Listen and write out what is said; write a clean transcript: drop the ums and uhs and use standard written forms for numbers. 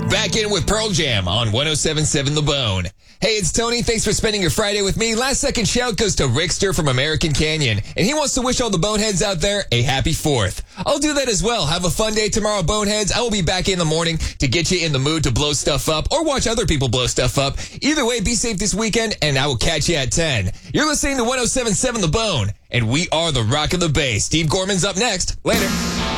Back in with Pearl Jam on 107.7 The Bone. Hey, it's Tony. Thanks for spending your Friday with me. Last second shout goes to Rickster from American Canyon, and he wants to wish all the Boneheads out there a happy 4th. I'll do that as well. Have a fun day tomorrow, Boneheads. I will be back in the morning to get you in the mood to blow stuff up or watch other people blow stuff up. Either way, be safe this weekend, and I will catch you at 10. You're listening to 107.7 The Bone, and we are the Rock of the Bay. Steve Gorman's up next. Later.